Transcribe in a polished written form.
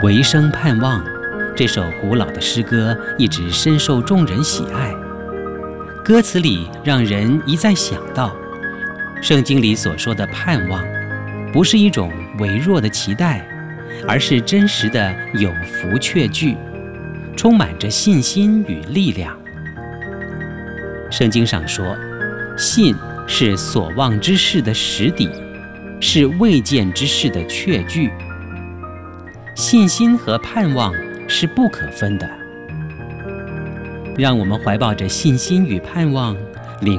唯生盼望这首古老的诗歌一直深受众人喜爱。歌词里让人一再想到，圣经里所说的盼望，不是一种微弱的期待，而是真实的有福确据，充满着信心与力量。圣经上说，信是所望之事的实底，是未见之事的确据。信心和盼望是不可分的。让我们怀抱着信心与盼望，